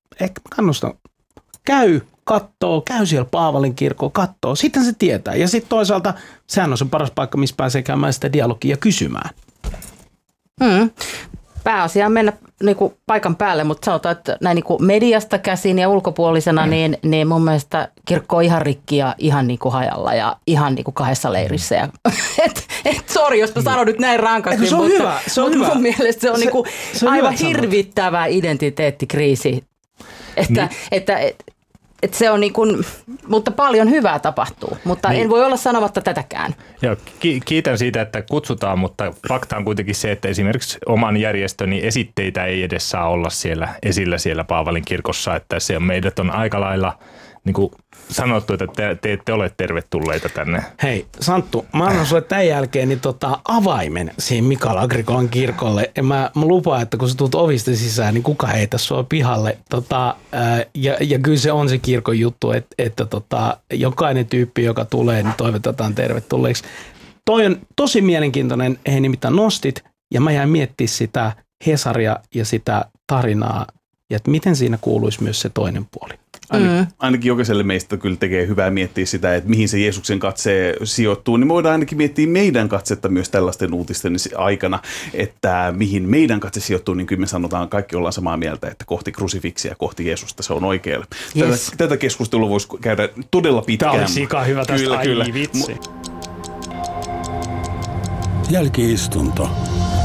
ehkä kannustan, käy siellä Paavalin kirkolla, kattoo, sitten se tietää. Ja sitten toisaalta sehän on se paras paikka, missä pääsee käymään sitä dialogia ja kysymään. Pääasia on mennä niinku paikan päälle, mutta sanotaan, että näin niinku mediasta käsin ja ulkopuolisena, niin mun mielestä kirkko on ihan rikki ja ihan niinku hajalla ja ihan niinku kahdessa leirissä. Ja, sori, jos mä sanon nyt näin rankasti, se on mutta, hyvä, se on mutta hyvä. mun mielestä se on niinku se on aivan hyvä hirvittävä identiteettikriisi. Että se on niin kuin, mutta paljon hyvää tapahtuu, mutta en voi olla sanomatta tätäkään. Joo, kiitän siitä, että kutsutaan, mutta fakta on kuitenkin se, että esimerkiksi oman järjestöni esitteitä ei edes saa olla esillä siellä Paavalin kirkossa, että meidät on aika lailla niin kuin sanottu, että te ette ole tervetulleita tänne. Hei Santtu, mä annan sulle tämän jälkeen avaimen siihen Mikael Agrikolan kirkolle. Mä lupaan, että kun sä tulet ovista sisään, niin kuka heitä sua pihalle. Ja kyllä se on se kirkon juttu, että jokainen tyyppi, joka tulee, niin toivotetaan tervetulleeksi. Toi on tosi mielenkiintoinen, nimittäin nostit, ja mä jäin miettimään sitä Hesaria ja sitä tarinaa, ja että miten siinä kuuluisi myös se toinen puoli. Ainakin jokaiselle meistä kyllä tekee hyvää miettiä sitä, että mihin se Jeesuksen katse sijoittuu, niin me voidaan ainakin miettiä meidän katsetta myös tällaisten uutisten aikana, että mihin meidän katse sijoittuu, niin kyllä me sanotaan, kaikki ollaan samaa mieltä, että kohti krusifiksiä, kohti Jeesusta se on oikealle. Yes. Tätä keskustelua voisi käydä todella pitkään. Tämä olisi ikaa hyvä tästä, kyllä. Vitsi. Jälki-istunto.